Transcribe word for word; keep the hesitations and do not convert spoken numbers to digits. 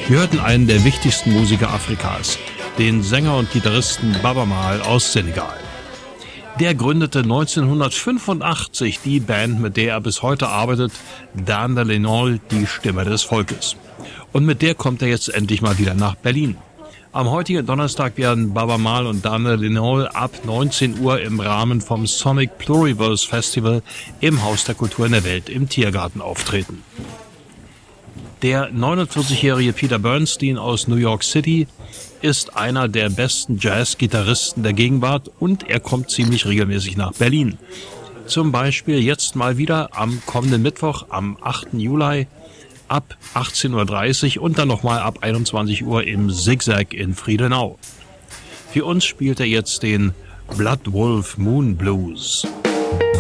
Wir hörten einen der wichtigsten Musiker Afrikas, den Sänger und Gitarristen Baaba Maal aus Senegal. Der gründete neunzehnhundertfünfundachtzig die Band, mit der er bis heute arbeitet, Dan de Linol, die Stimme des Volkes. Und mit der kommt er jetzt endlich mal wieder nach Berlin. Am heutigen Donnerstag werden Baaba Maal und Dan de Linol ab neunzehn Uhr im Rahmen vom Sonic Pluriverse Festival im Haus der Kultur in der Welt im Tiergarten auftreten. Der neunundvierzigjährige Peter Bernstein aus New York City ist einer der besten Jazz-Gitarristen der Gegenwart und er kommt ziemlich regelmäßig nach Berlin. Zum Beispiel jetzt mal wieder am kommenden Mittwoch, am achten Juli ab achtzehn Uhr dreißig und dann nochmal ab einundzwanzig Uhr im Zigzag in Friedenau. Für uns spielt er jetzt den Blood Wolf Moon Blues.